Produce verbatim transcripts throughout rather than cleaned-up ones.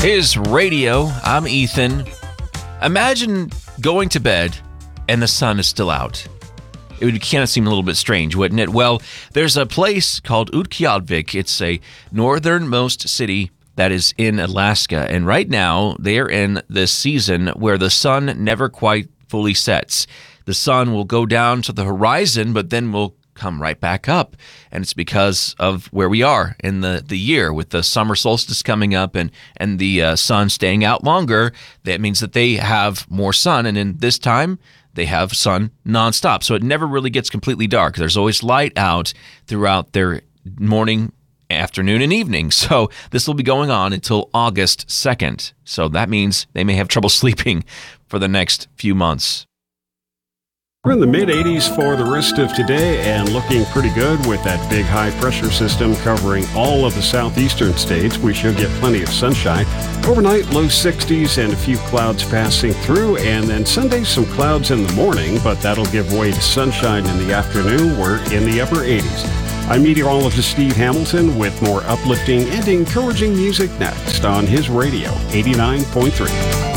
His radio. I'm Ethan. Imagine going to bed and the sun is still out. It would kind of seem a little bit strange, wouldn't it? Well, there's a place called Utqiagvik. It's a northernmost city that is in Alaska. And right now, they're in this season where the sun never quite fully sets. The sun will go down to the horizon, but then will come right back up. And it's because of where we are in the, the year with the summer solstice coming up and, and the uh, sun staying out longer. That means that they have more sun. And in this time, they have sun nonstop. So it never really gets completely dark. There's always light out throughout their morning, afternoon, and evening. So this will be going on until August second. So that means they may have trouble sleeping for the next few months. We're in the mid eighties for the rest of today and looking pretty good with that big high pressure system covering all of the southeastern states. We should get plenty of sunshine. Overnight, low sixties and a few clouds passing through, and then Sunday, some clouds in the morning, but that'll give way to sunshine in the afternoon. We're in the upper eighties. I'm meteorologist Steve Hamilton with more uplifting and encouraging music next on His Radio eighty-nine point three.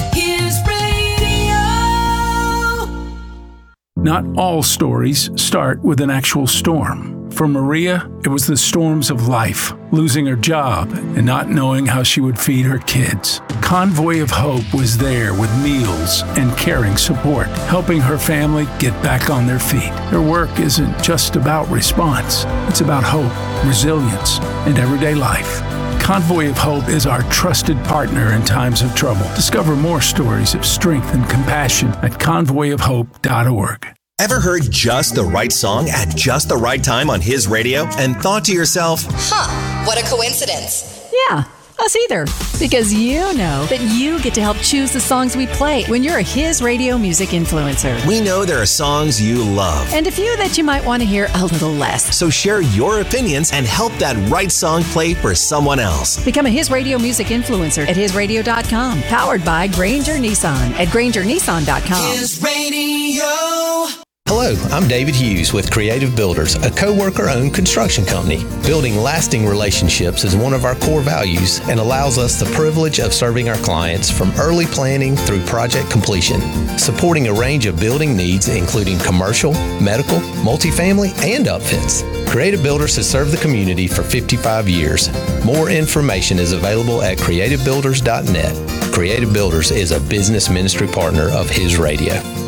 Not all stories start with an actual storm. For Maria, it was the storms of life, losing her job and not knowing how she would feed her kids. Convoy of Hope was there with meals and caring support, helping her family get back on their feet. Their work isn't just about response. It's about hope, resilience, and everyday life. Convoy of Hope is our trusted partner in times of trouble. Discover more stories of strength and compassion at convoy of hope dot org. Ever heard just the right song at just the right time on His Radio and thought to yourself, huh, what a coincidence. Yeah, us either. Because you know that you get to help choose the songs we play when you're a His Radio music influencer. we know there are songs you love. And a few that you might want to hear a little less. So share your opinions and help that right song play for someone else. Become a His Radio music influencer at his radio dot com. Powered by Granger Nissan at granger nissan dot com. His Radio. Hello, I'm David Hughes with Creative Builders, a co-worker-owned construction company. Building lasting relationships is one of our core values and allows us the privilege of serving our clients from early planning through project completion, supporting a range of building needs including commercial, medical, multifamily, and upfits. Creative Builders has served the community for fifty-five years. More information is available at creative builders dot net. Creative Builders is a business ministry partner of His Radio.